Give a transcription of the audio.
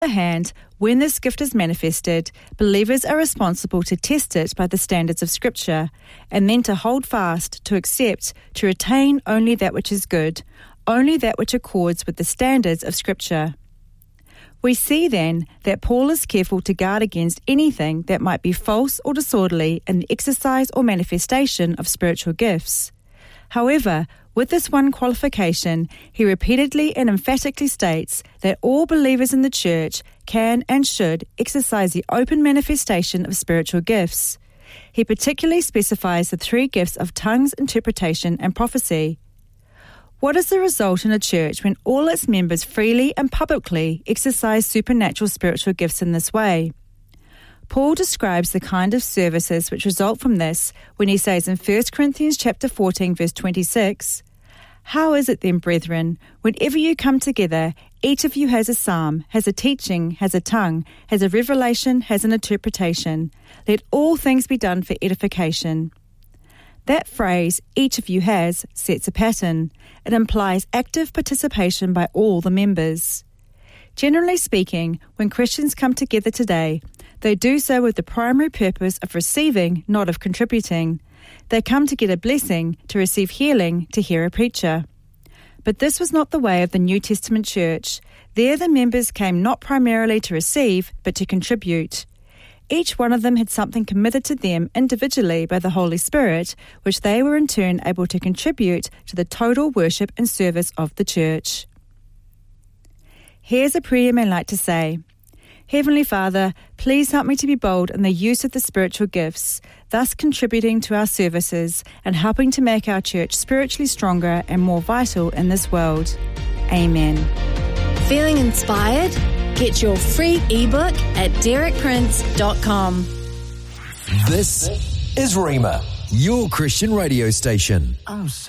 On the other hand, when this gift is manifested, believers are responsible to test it by the standards of Scripture, and then to hold fast, to accept, to retain only that which is good, only that which accords with the standards of Scripture. We see then that Paul is careful to guard against anything that might be false or disorderly in the exercise or manifestation of spiritual gifts. However, with this one qualification, he repeatedly and emphatically states that all believers in the church can and should exercise the open manifestation of spiritual gifts. He particularly specifies the 3 gifts of tongues, interpretation, and prophecy. What is the result in a church when all its members freely and publicly exercise supernatural spiritual gifts in this way? Paul describes the kind of services which result from this when he says in 1 Corinthians chapter 14, verse 26, "How is it then, brethren, whenever you come together, each of you has a psalm, has a teaching, has a tongue, has a revelation, has an interpretation. Let all things be done for edification." That phrase, "each of you has," sets a pattern. It implies active participation by all the members. Generally speaking, when Christians come together today, they do so with the primary purpose of receiving, not of contributing. They come to get a blessing, to receive healing, to hear a preacher. But this was not the way of the New Testament church. There the members came not primarily to receive, but to contribute. Each one of them had something committed to them individually by the Holy Spirit, which they were in turn able to contribute to the total worship and service of the church. Here's a prayer you may like to say. Heavenly Father, please help me to be bold in the use of the spiritual gifts, thus contributing to our services and helping to make our church spiritually stronger and more vital in this world. Amen. Feeling inspired? Get your free ebook at DerekPrince.com. This is Rhema, your Christian radio station.